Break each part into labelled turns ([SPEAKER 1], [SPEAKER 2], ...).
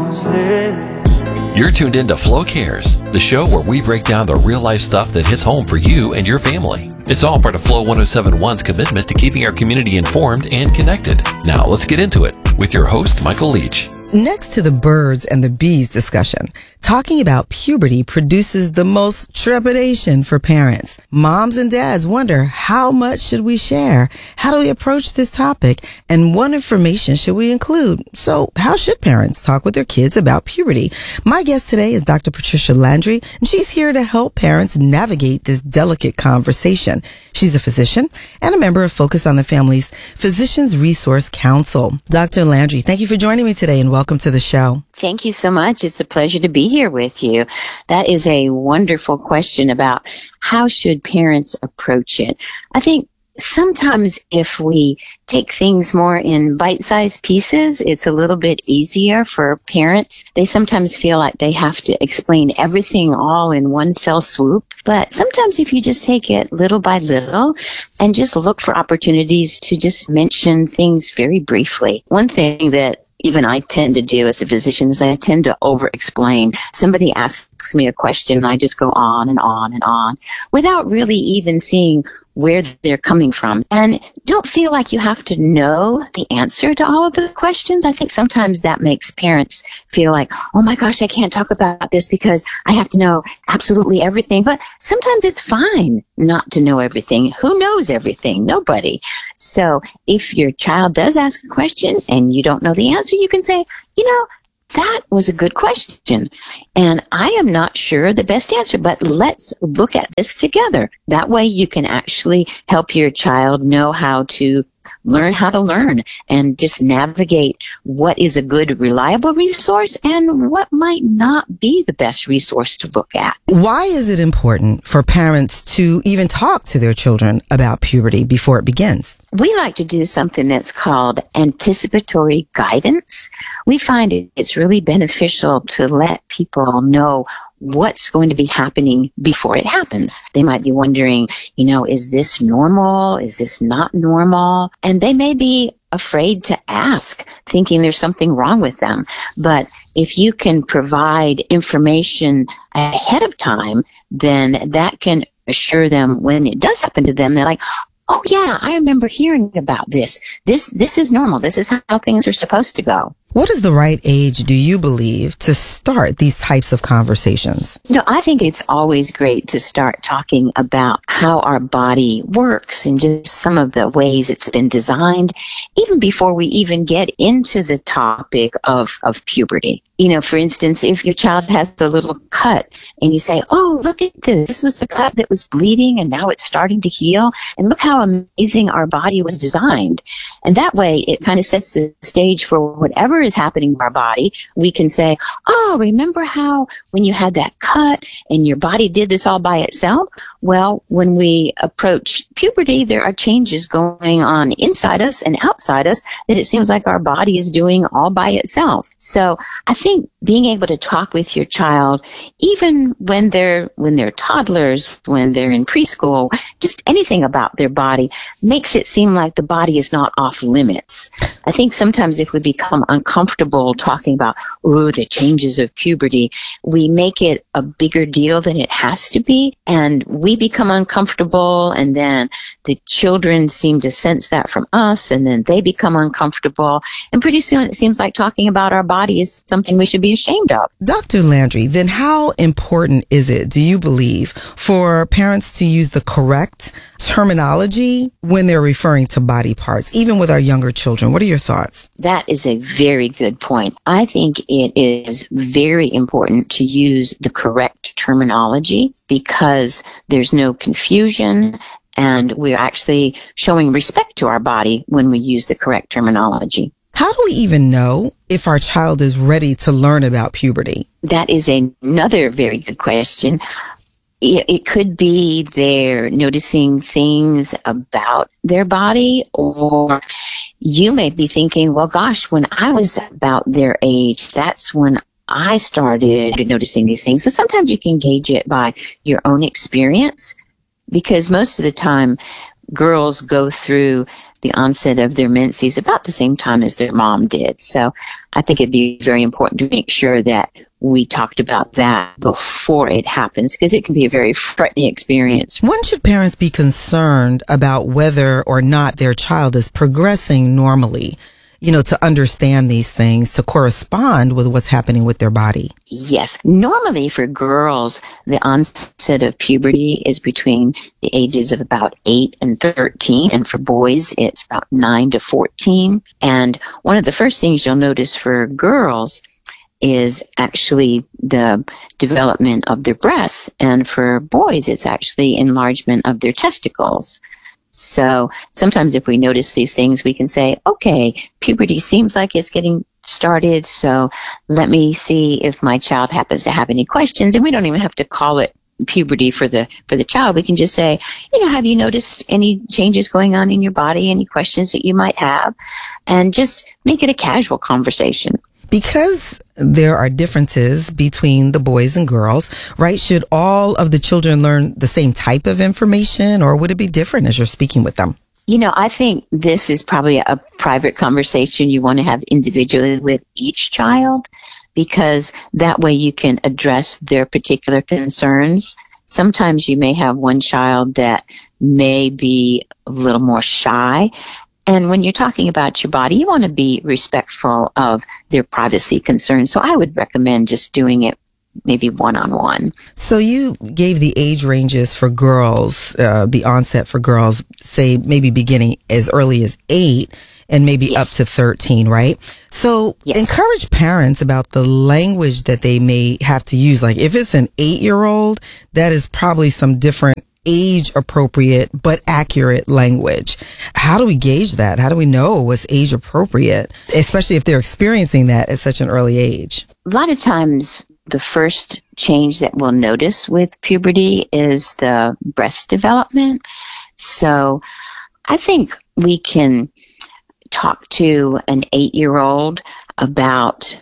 [SPEAKER 1] You're tuned into Flow Cares, the show where we break down the real-life stuff that hits home for you and your family. It's all part of Flow 107.1's commitment to keeping our community informed and connected. Now, let's get into it with your host, Michael Leach.
[SPEAKER 2] Next to the birds and the bees discussion, talking about puberty produces the most trepidation for parents. Moms and dads wonder, how much should we share? How do we approach this topic? And what information should we include? So how should parents talk with their kids about puberty? My guest today is Dr. Patricia Landry, and she's here to help parents navigate this delicate conversation. She's a physician and a member of Focus on the Family's Physicians Resource Council. Dr. Landry, thank you for joining me today and welcome to the show.
[SPEAKER 3] Thank you so much. It's a pleasure to be here with you. That is a wonderful question about how should parents approach it. I think sometimes if we take things more in bite-sized pieces, it's a little bit easier for parents. They sometimes feel like they have to explain everything all in one fell swoop. But sometimes if you just take it little by little and just look for opportunities to just mention things very briefly. One thing that even I tend to do as a physician is I tend to over-explain. Somebody asks me a question and I just go on and on and on without really even seeing where they're coming from. And don't feel like you have to know the answer to all of the questions. I think sometimes that makes parents feel like, oh my gosh, I can't talk about this because I have to know absolutely everything. But sometimes it's fine not to know everything. Who knows everything? Nobody. So if your child does ask a question and you don't know the answer, you can say, that was a good question. And I am not sure the best answer, but let's look at this together. That way you can actually help your child know how to learn and just navigate what is a good, reliable resource and what might not be the best resource to look at.
[SPEAKER 2] Why is it important for parents to even talk to their children about puberty before it begins?
[SPEAKER 3] We like to do something that's called anticipatory guidance. We find it's really beneficial to let people know what's going to be happening before it happens. They might be wondering, is this normal? Is this not normal? And they may be afraid to ask, thinking there's something wrong with them. But if you can provide information ahead of time, then that can assure them when it does happen to them, they're like, oh yeah, I remember hearing about this. This is normal. This is how things are supposed to go.
[SPEAKER 2] What is the right age, do you believe, to start these types of conversations?
[SPEAKER 3] I think it's always great to start talking about how our body works and just some of the ways it's been designed, even before we even get into the topic of puberty. For instance, if your child has a little cut and you say, oh, look at this. This was the cut that was bleeding and now it's starting to heal. And look how amazing our body was designed. And that way it kind of sets the stage for whatever is happening to our body. We can say, oh, remember how when you had that cut and your body did this all by itself? Well, when we approach puberty, there are changes going on inside us and outside us that it seems like our body is doing all by itself. So I think being able to talk with your child, even when they're toddlers, when they're in preschool, just anything about their body makes it seem like the body is not off limits. I think sometimes if we become uncomfortable talking about, the changes of puberty, we make it a bigger deal than it has to be. And we become uncomfortable. And then the children seem to sense that from us. And then they become uncomfortable. And pretty soon it seems like talking about our body is something we should be ashamed of.
[SPEAKER 2] Dr. Landry, then how important is it, do you believe, for parents to use the correct terminology when they're referring to body parts, even with our younger children? What are your thoughts?
[SPEAKER 3] That is a very good point. I think it is very important to use the correct terminology because there's no confusion and we're actually showing respect to our body when we use the correct terminology.
[SPEAKER 2] How do we even know if our child is ready to learn about puberty?
[SPEAKER 3] That is another very good question. It could be they're noticing things about their body, or you may be thinking, well, gosh, when I was about their age, that's when I started noticing these things. So sometimes you can gauge it by your own experience, because most of the time girls go through the onset of their menses about the same time as their mom did. So I think it'd be very important to make sure that we talked about that before it happens, because it can be a very frightening experience.
[SPEAKER 2] When should parents be concerned about whether or not their child is progressing normally? To understand these things, to correspond with what's happening with their body.
[SPEAKER 3] Yes. Normally for girls, the onset of puberty is between the ages of about 8 and 13. And for boys, it's about 9 to 14. And one of the first things you'll notice for girls is actually the development of their breasts. And for boys, it's actually enlargement of their testicles. So sometimes if we notice these things, we can say, okay, puberty seems like it's getting started. So let me see if my child happens to have any questions. And we don't even have to call it puberty for the child. We can just say, have you noticed any changes going on in your body? Any questions that you might have? And just make it a casual conversation.
[SPEAKER 2] Because there are differences between the boys and girls, right? Should all of the children learn the same type of information, or would it be different as you're speaking with them?
[SPEAKER 3] I think this is probably a private conversation you want to have individually with each child, because that way you can address their particular concerns. Sometimes you may have one child that may be a little more shy. And when you're talking about your body, you want to be respectful of their privacy concerns. So I would recommend just doing it maybe one-on-one.
[SPEAKER 2] So you gave the age ranges for girls, the onset for girls, say maybe beginning as early as 8 and maybe up to 13, right? So encourage parents about the language that they may have to use. Like if it's an 8-year-old, that is probably some different age appropriate but accurate language. How do we gauge that? How do we know what's age appropriate, especially if they're experiencing that at such an early age?
[SPEAKER 3] A lot of times the first change that we'll notice with puberty is the breast development. So I think we can talk to an 8-year-old about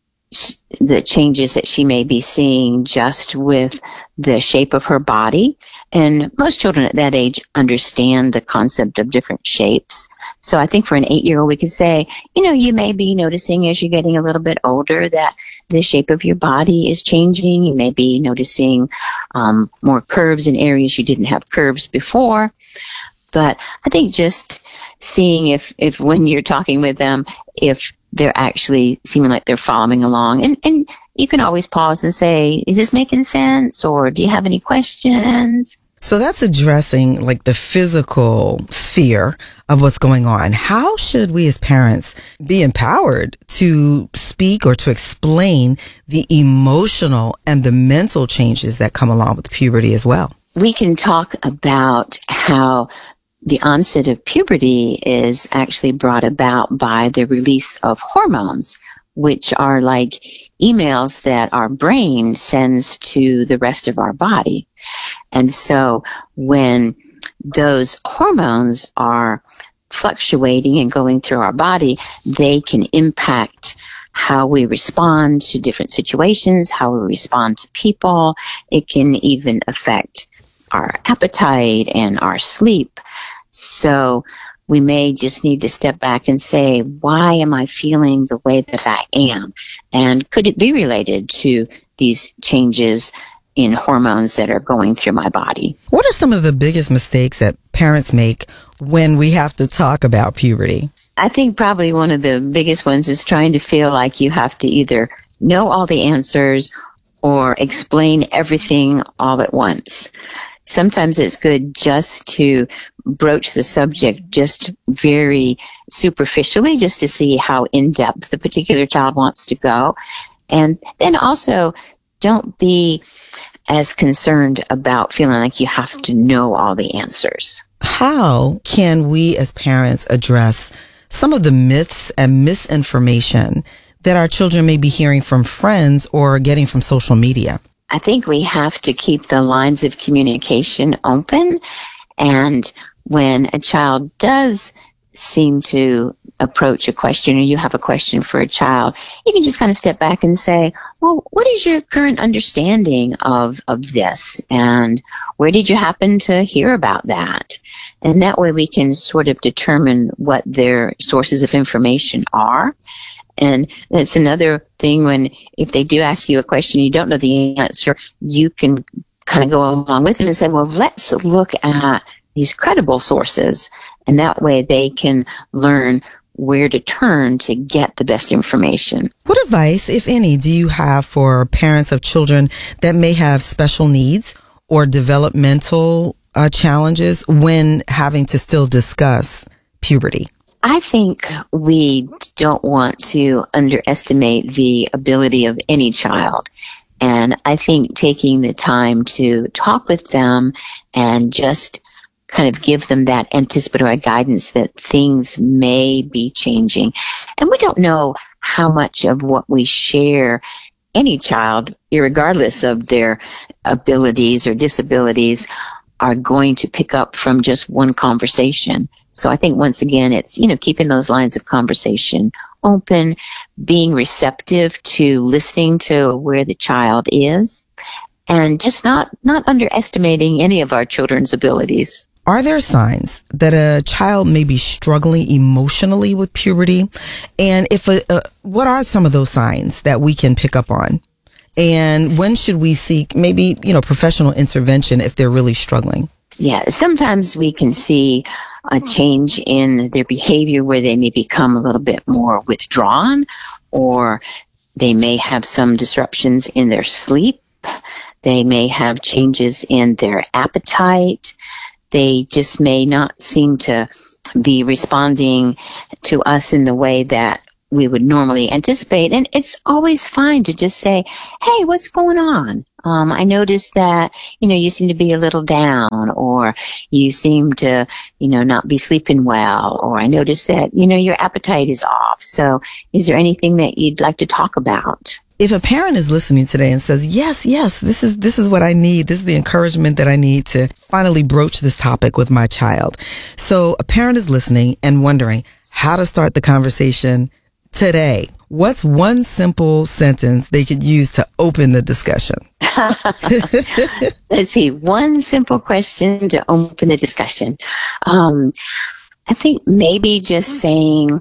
[SPEAKER 3] the changes that she may be seeing just with the shape of her body. And most children at that age understand the concept of different shapes. So I think for an 8-year-old, we could say, you may be noticing as you're getting a little bit older that the shape of your body is changing. You may be noticing more curves in areas you didn't have curves before. But I think just seeing if when you're talking with them, if they're actually seeming like they're following along. And you can always pause and say, is this making sense? Or do you have any questions?
[SPEAKER 2] So that's addressing like the physical sphere of what's going on. How should we as parents be empowered to speak or to explain the emotional and the mental changes that come along with puberty as well?
[SPEAKER 3] We can talk about how the onset of puberty is actually brought about by the release of hormones, which are like emails that our brain sends to the rest of our body. And so when those hormones are fluctuating and going through our body, they can impact how we respond to different situations, how we respond to people. It can even affect our appetite and our sleep. So we may just need to step back and say, why am I feeling the way that I am? And could it be related to these changes in hormones that are going through my body?
[SPEAKER 2] What are some of the biggest mistakes that parents make when we have to talk about puberty?
[SPEAKER 3] I think probably one of the biggest ones is trying to feel like you have to either know all the answers or explain everything all at once. Sometimes it's good just to broach the subject just very superficially, just to see how in-depth the particular child wants to go. And then also don't be as concerned about feeling like you have to know all the answers.
[SPEAKER 2] How can we as parents address some of the myths and misinformation that our children may be hearing from friends or getting from social media?
[SPEAKER 3] I think we have to keep the lines of communication open. And when a child does seem to approach a question, or you have a question for a child, you can just kind of step back and say, well, what is your current understanding of this? And where did you happen to hear about that? And that way we can sort of determine what their sources of information are. And that's another thing if they do ask you a question, you don't know the answer, you can kind of go along with them and say, well, let's look at these credible sources. And that way they can learn where to turn to get the best information.
[SPEAKER 2] What advice, if any, do you have for parents of children that may have special needs or developmental challenges when having to still discuss puberty?
[SPEAKER 3] I think we don't want to underestimate the ability of any child. And I think taking the time to talk with them and just kind of give them that anticipatory guidance that things may be changing. And we don't know how much of what we share any child, irregardless of their abilities or disabilities, are going to pick up from just one conversation. So I think once again, it's, keeping those lines of conversation open, being receptive to listening to where the child is, and just not underestimating any of our children's abilities.
[SPEAKER 2] Are there signs that a child may be struggling emotionally with puberty? And what are some of those signs that we can pick up on? And when should we seek maybe, professional intervention if they're really struggling?
[SPEAKER 3] Yeah, sometimes we can see a change in their behavior where they may become a little bit more withdrawn, or they may have some disruptions in their sleep. They may have changes in their appetite. They just may not seem to be responding to us in the way that we would normally anticipate. And it's always fine to just say, hey, what's going on? I noticed that, you seem to be a little down, or you seem to, not be sleeping well, or I noticed that, your appetite is off. So is there anything that you'd like to talk about?
[SPEAKER 2] If a parent is listening today and says, yes, this is what I need. This is the encouragement that I need to finally broach this topic with my child. So a parent is listening and wondering how to start the conversation today. What's one simple sentence they could use to open the discussion?
[SPEAKER 3] Let's see. One simple question to open the discussion. I think maybe just saying,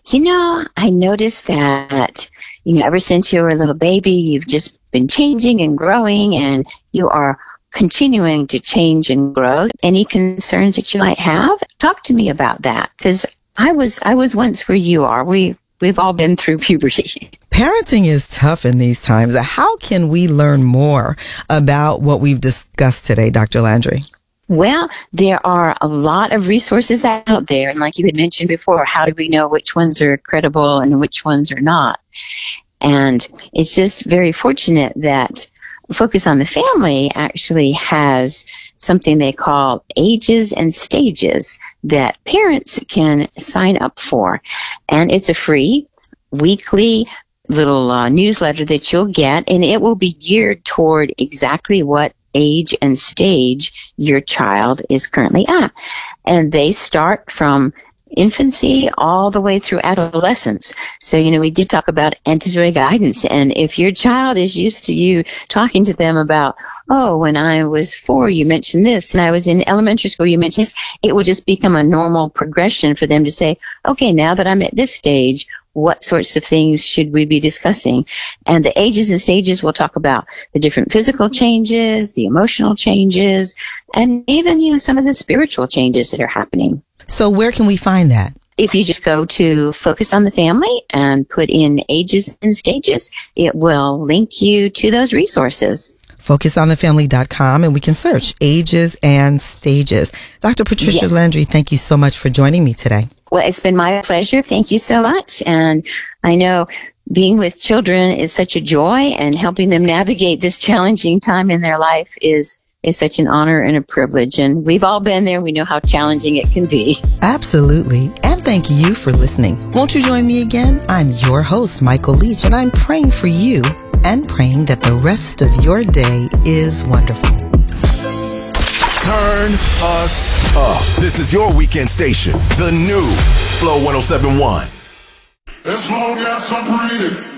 [SPEAKER 3] I noticed that, ever since you were a little baby, you've just been changing and growing, and you are continuing to change and grow. Any concerns that you might have? Talk to me about that, because I was once where you are. We've all been through puberty.
[SPEAKER 2] Parenting is tough in these times. How can we learn more about what we've discussed today, Dr. Landry?
[SPEAKER 3] Well, there are a lot of resources out there. And like you had mentioned before, how do we know which ones are credible and which ones are not? And it's just very fortunate that Focus on the Family actually has something they call ages and stages that parents can sign up for. And it's a free weekly little newsletter that you'll get, and it will be geared toward exactly what age and stage your child is currently at. And they start from infancy all the way through adolescence. So, we did talk about anticipatory guidance. And if your child is used to you talking to them about, oh, when I was 4, you mentioned this, and I was in elementary school, you mentioned this, it will just become a normal progression for them to say, okay, now that I'm at this stage, what sorts of things should we be discussing? And the ages and stages will talk about the different physical changes, the emotional changes, and even, some of the spiritual changes that are happening.
[SPEAKER 2] So where can we find that?
[SPEAKER 3] If you just go to Focus on the Family and put in ages and stages, it will link you to those resources.
[SPEAKER 2] FocusOnTheFamily.com, and we can search ages and stages. Dr. Patricia Landry, thank you so much for joining me today.
[SPEAKER 3] Well, it's been my pleasure. Thank you so much. And I know being with children is such a joy, and helping them navigate this challenging time in their life is such an honor and a privilege. And we've all been there. We know how challenging it can be.
[SPEAKER 2] Absolutely. And thank you for listening. Won't you join me again? I'm your host, Michael Leach, and I'm praying for you and praying that the rest of your day is wonderful.
[SPEAKER 4] Turn Turn us up. This is your weekend station, the new Flow 107.1.
[SPEAKER 5] As long as I'm breathing.